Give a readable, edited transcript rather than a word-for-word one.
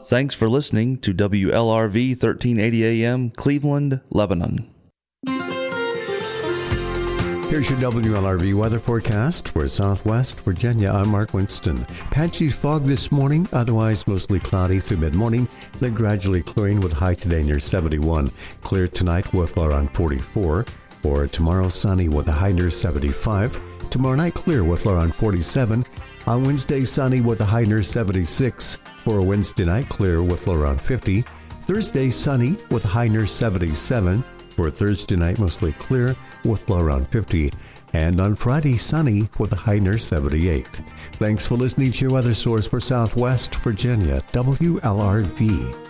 Thanks for listening to WLRV 1380 AM, Cleveland, Lebanon. Here's your WLRV weather forecast for Southwest Virginia. I'm Mark Winston. Patchy fog this morning, otherwise mostly cloudy through mid-morning, then gradually clearing with high today near 71. Clear tonight with around 44. For tomorrow, sunny with a high near 75. Tomorrow night, clear with around 47. On Wednesday, sunny with a high near 76. For Wednesday night, clear with around 50. Thursday, sunny with a high near 77. For Thursday night, mostly clear with low around 50. And on Friday, sunny with a high near 78. Thanks for listening to your weather source for Southwest Virginia, WLRV.